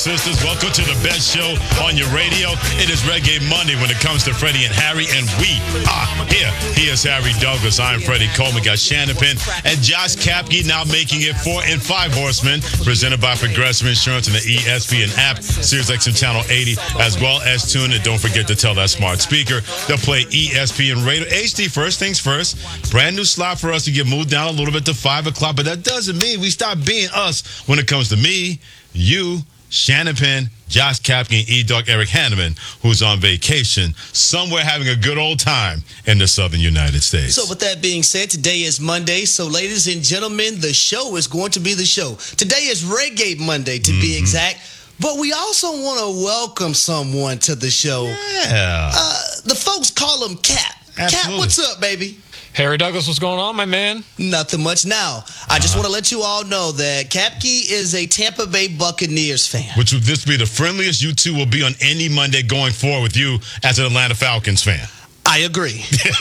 Sisters, welcome to the best show on your radio. It is Reggae Monday when it comes to Freddie and Harry, and we are here. He is Harry Douglas. I am Freddie Coleman. Got Shannon Penn and Josh Kapke now making it 4 and 5 Horsemen, presented by Progressive Insurance and the ESPN app, Sirius XM Channel 80, as well as tune in. Don't forget to tell that smart speaker to play ESPN Radio HD. First things first, brand new slot for us to get moved down a little bit to 5 o'clock, but that doesn't mean we stop being us when it comes to me, you, Shannon Penn, Josh Kapke, and E-Dog Eric Hanneman, who's on vacation somewhere having a good old time in the southern United States. So with that being said, today is Monday. So ladies and gentlemen, the show is going to be the show. Today is Reggae Monday, to be exact. But we also want to welcome someone to the show. Yeah. The folks call him Cap. Absolutely. Cap, what's up, baby? Harry Douglas, what's going on, my man? Nothing much. Now, I just want to let you all know that Kapke is a Tampa Bay Buccaneers fan. Which would this be the friendliest you two will be on any Monday going forward with you as an Atlanta Falcons fan? I agree.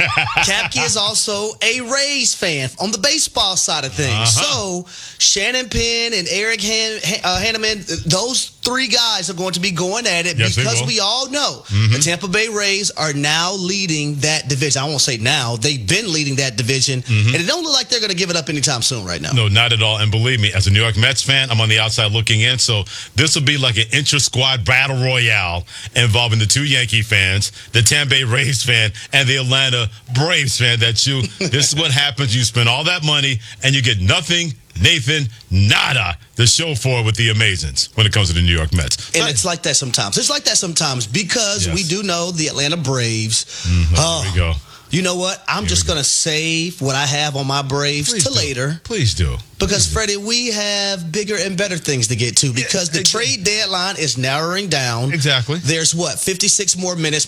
Kapke is also a Rays fan on the baseball side of things. So, Shannon Penn and Eric Hanneman, those three guys are going to be going at it because we all know the Tampa Bay Rays are now leading that division. I won't say now. They've been leading that division, and it don't look like they're going to give it up anytime soon right now. No, not at all. And believe me, as a New York Mets fan, I'm on the outside looking in, so this will be like an intra-squad battle royale involving the two Yankee fans, the Tampa Bay Rays fan, and the Atlanta Braves fan. This is what happens. You spend all that money, and you get nothing, Nathan, nada, to show for it with the Amazons when it comes to the New York Mets. And it's like that sometimes. It's like that sometimes because we do know the Atlanta Braves. There we go. You know what? I'm just going to save what I have on my Braves later. Please do. Because, Freddie, we have bigger and better things to get to because the trade deadline is narrowing down. Exactly. There's, 56 more minutes